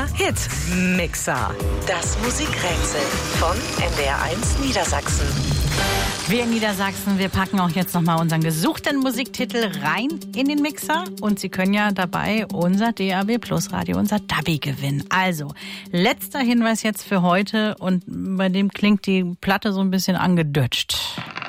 NDR Hit Mixer. Das Musikrätsel von NDR1 Niedersachsen. Wir in Niedersachsen, wir packen auch jetzt nochmal unseren gesuchten Musiktitel rein in den Mixer. Und Sie können ja dabei unser DAB Plus Radio, unser Dabi gewinnen. Also, letzter Hinweis jetzt für heute und bei dem klingt die Platte so ein bisschen angedutscht.